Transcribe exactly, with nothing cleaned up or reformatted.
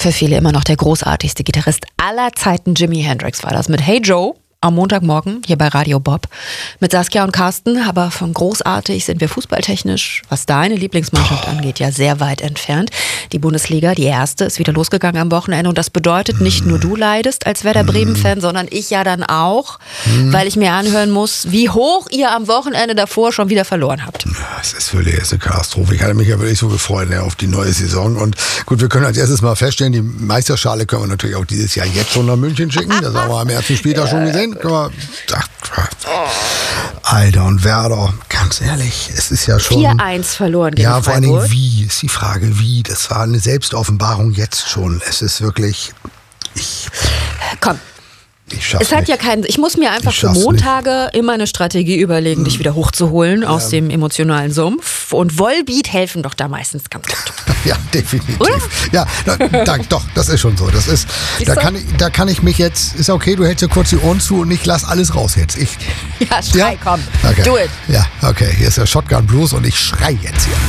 für viele immer noch der großartigste Gitarrist aller Zeiten. Jimi Hendrix war das mit Hey Joe am Montagmorgen hier bei Radio Bob mit Saskia und Carsten. Aber von großartig sind wir fußballtechnisch, was deine Lieblingsmannschaft oh. angeht, ja sehr weit entfernt. Die Bundesliga, die erste, ist wieder losgegangen am Wochenende und das bedeutet, nicht nur du leidest als Werder Bremen-Fan, sondern ich ja dann auch, mhm. weil ich mir anhören muss, wie hoch ihr am Wochenende davor schon wieder verloren habt. Ja, es ist wirklich eine Katastrophe. Ich hatte mich ja wirklich so gefreut, ne, auf die neue Saison. Und gut, wir können als erstes mal feststellen, die Meisterschale können wir natürlich auch dieses Jahr jetzt schon nach München schicken. Das haben wir am ersten Spieltag schon gesehen. Können wir, ach, Alter und Werder, ganz ehrlich, es ist ja schon... vier eins verloren gegen Ja, vor allen Freiburg. Dingen wie, ist die Frage wie. Das war eine Selbstoffenbarung jetzt schon. Es ist wirklich... Ich, Komm. Ich schaff's Es hat nicht. ja keinen. Ich muss mir einfach Ich für schaff's Montage immer eine Strategie überlegen, dich wieder hochzuholen aus Ja. dem emotionalen Sumpf. Und Volbeat helfen doch da meistens ganz gut. Ja, definitiv. Oder? Ja, na, dank, doch, das ist schon so. Das ist, da du? kann ich, da kann ich mich jetzt, ist okay, du hältst dir kurz die Ohren zu und ich lass alles raus jetzt. Ich, Ja, schrei, komm. Okay. Do it. Ja, okay, hier ist der Shotgun Blues und ich schrei jetzt hier.